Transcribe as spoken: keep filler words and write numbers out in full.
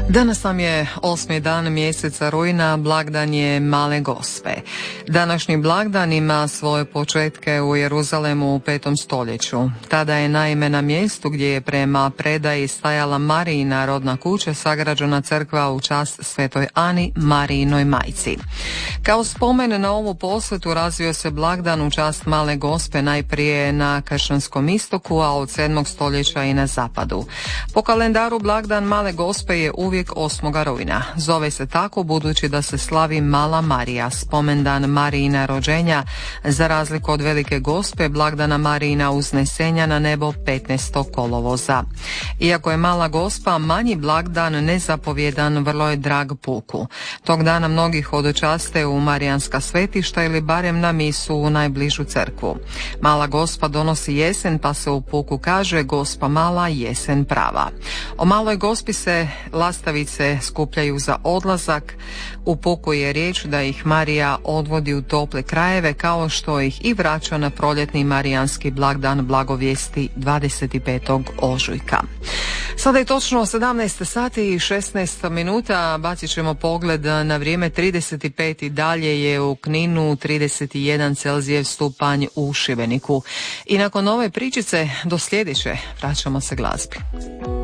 Danas nam je osmi dan mjeseca rujna, blagdan je Male Gospe. Današnji blagdan ima svoje početke u Jeruzalemu u petom stoljeću. Tada je naime na mjestu gdje je prema predaji stajala Marijina rodna kuća sagrađena crkva u čast Svetoj Ani, Marijinoj majci. Kao spomen na ovu posvetu razvio se blagdan u čast Male Gospe najprije na kršćanskom istoku, a od sedmog stoljeća i na zapadu. Po kalendaru blagdan Male Gospe je uvijek osmoga rujna. Zove se tako budući da se slavi Mala Marija, spomendan Marijina rođenja, za razliku od Velike Gospe, blagdana Marijina uznesenja na nebo petnaestog kolovoza. Iako je Mala Gospa manji blagdan, nezapovjedan, vrlo je drag puku. Tog dana mnogi hodočaste u marijanska svetišta ili barem na misu u najbližu crkvu. Mala Gospa donosi jesen, pa se u puku kaže Gospa mala, jesen prava. O Maloj Gospi se lastavice skupljaju za odlazak. U puku je riječ da ih Marija odvodi u tople krajeve, kao što ih i vraća na proljetni marijanski blagdan blagovijesti dvadeset petog ožujka. Sada je točno sedamnaest sati i šesnaest minuta. Bacit ćemo pogled na vrijeme. trideset pet i dalje je u Kninu, trideset jedan Celzijev stupanj u Šibeniku. I nakon ove pričice do sljedeće vraćamo se glazbi.